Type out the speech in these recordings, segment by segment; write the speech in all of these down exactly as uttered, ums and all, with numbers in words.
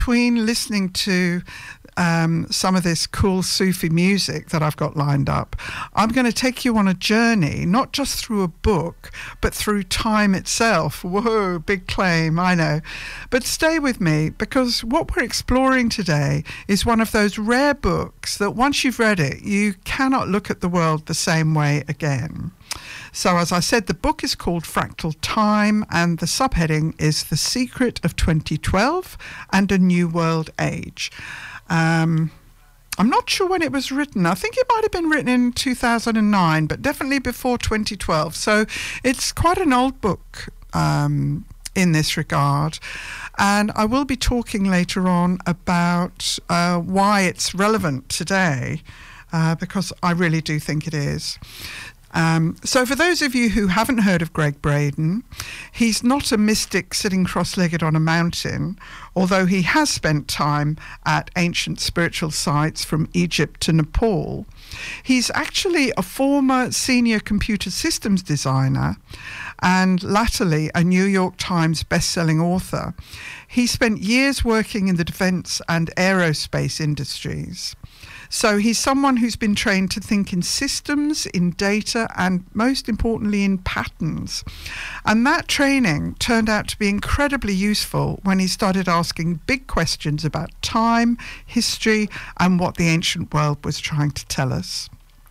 between listening to um, some of this cool Sufi music that I've got lined up, I'm going to take you on a journey, not just through a book, but through time itself. Whoa, big claim, I know. But stay with me, because what we're exploring today is one of those rare books that once you've read it, you cannot look at the world the same way again. So as I said, the book is called Fractal Time, and the subheading is The Secret of twenty twelve and a New World Age. Um, I'm not sure when it was written. I think it might have been written in two thousand nine, but definitely before twenty twelve. So it's quite an old book um, in this regard. And I will be talking later on about uh, why it's relevant today, uh, because I really do think it is. Um, so for those of you who haven't heard of Gregg Braden, he's not a mystic sitting cross-legged on a mountain, although he has spent time at ancient spiritual sites from Egypt to Nepal. He's actually a former senior computer systems designer and latterly a New York Times best-selling author. He spent years working in the defense and aerospace industries. So he's someone who's been trained to think in systems, in data, and most importantly in patterns. And that training turned out to be incredibly useful when he started asking big questions about time, history, and what the ancient world was trying to tell us.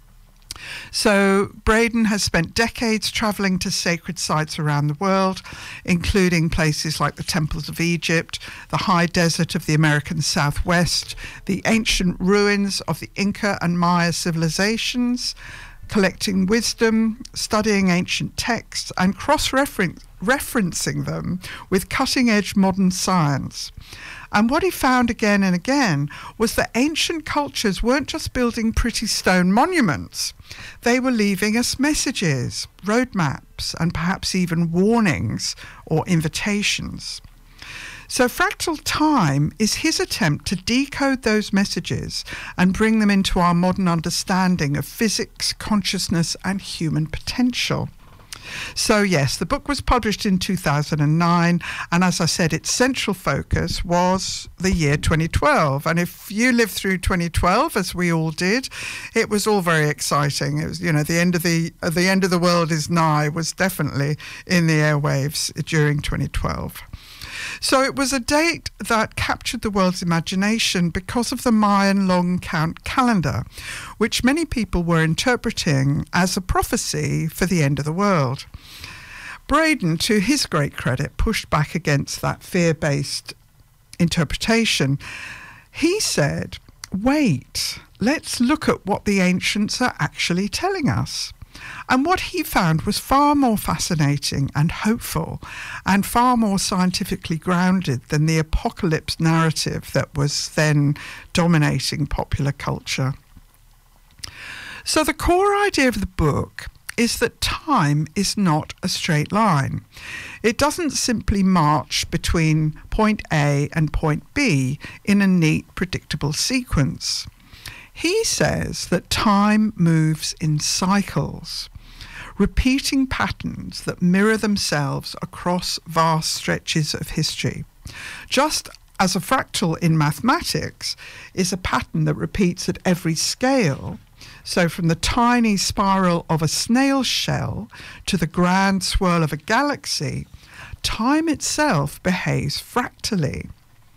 So Braden has spent decades travelling to sacred sites around the world, including places like the temples of Egypt, the high desert of the American Southwest, the ancient ruins of the Inca and Maya civilizations, collecting wisdom, studying ancient texts, and cross-referencing them with cutting-edge modern science. And what he found again and again was that ancient cultures weren't just building pretty stone monuments. They were leaving us messages, roadmaps, and perhaps even warnings or invitations. So Fractal Time is his attempt to decode those messages and bring them into our modern understanding of physics, consciousness, and human potential. So yes, the book was published in two thousand nine, and as I said, its central focus was the year twenty twelve. And if you lived through twenty twelve, as we all did, it was all very exciting. It was, you know, the end of the uh, the end of the world is nigh was definitely in the airwaves during twenty twelve. So it was a date that captured the world's imagination because of the Mayan long count calendar, which many people were interpreting as a prophecy for the end of the world. Braden, to his great credit, pushed back against that fear-based interpretation. He said, wait, let's look at what the ancients are actually telling us. And what he found was far more fascinating and hopeful and far more scientifically grounded than the apocalypse narrative that was then dominating popular culture. So the core idea of the book is that time is not a straight line. It doesn't simply march between point A and point B in a neat, predictable sequence. He says that time moves in cycles, repeating patterns that mirror themselves across vast stretches of history. Just as a fractal in mathematics is a pattern that repeats at every scale, so from the tiny spiral of a snail shell to the grand swirl of a galaxy, time itself behaves fractally.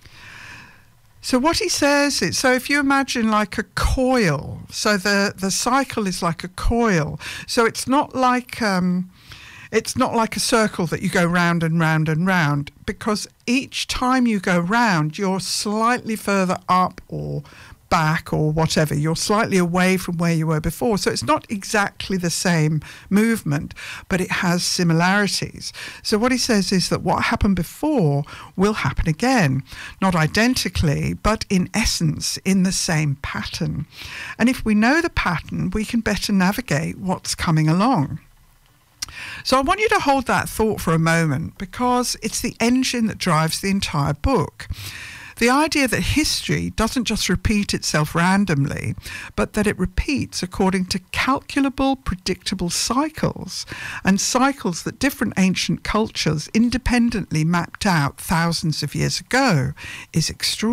So what he says is, so if you imagine like a coil, so the, the cycle is like a coil. So it's not like um, it's not like a circle that you go round and round and round, because each time you go round, you're slightly further up or back or whatever. You're slightly away from where you were before. So it's not exactly the same movement, but it has similarities. So what he says is that what happened before will happen again, not identically, but in essence, in the same pattern. And if we know the pattern, we can better navigate what's coming along. So I want you to hold that thought for a moment, because it's the engine that drives the entire book. The idea that history doesn't just repeat itself randomly, but that it repeats according to calculable, predictable cycles, and cycles that different ancient cultures independently mapped out thousands of years ago, is extraordinary.